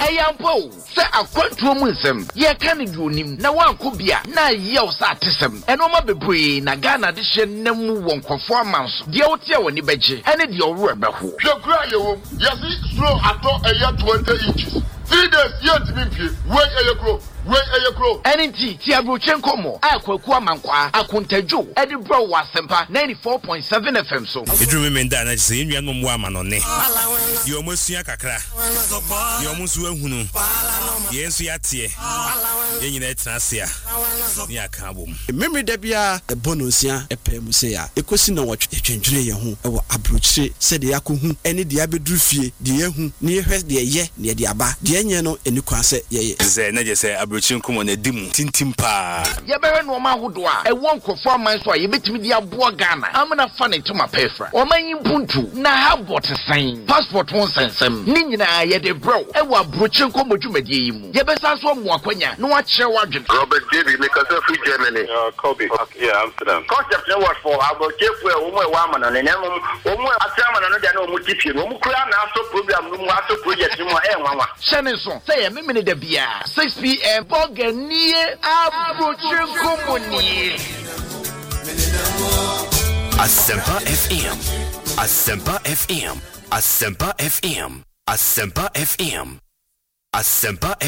Ayampo, say a quantum ye can do him. Now one could be a na yell satism. And Oma Bebre, Nagana Dishan Nemu won't performance. The Otia when you beji, and it your rubber. Your grayo, yes, slow at all a year 20 inches. 3 days yet to be wait a crow. Wait a crow. NT Tiabrochenko mo. Aqua Mankwa, Akuntejo, Edinburgh Wasempa 94.7 FM so. It remember that I say you no woman on ne. You almost see a kakra. You almost wunu. Yes, yatie. Yen net nasia. Ya kabum. Memory debia e bonusia e pemusea. Ekosi na watch etwendwene ye ho e wo abrochire se de yakohu ene de abeduru fie de yehu ne yehwes de ye ne de aba de enye no eni kwa se ye ze na je se abrochire nkomo na dimu tintim pa ye bewe no ma hodo a e won kofo aman so a ye betimi de aboa Ghana amana fa ne to ma pefra o man yimpuntu na ha bot sign passport won sensem ni nyina ye de bro e wo abrochire nkomo dwumade yi mu ye besa so mo akwanya no a kire wadwen Robert David because of Germany. Kobe. Yeah, Amsterdam. Concept no what for about Jeff woman and then woman Asaman and no multiple Mukura so program no so project no e Shenison say me me de bia 6 p.m. Boganie abrochire nkomo ni Asempa FM. Asempa FM. Asempa FM. Asempa FM. Asempa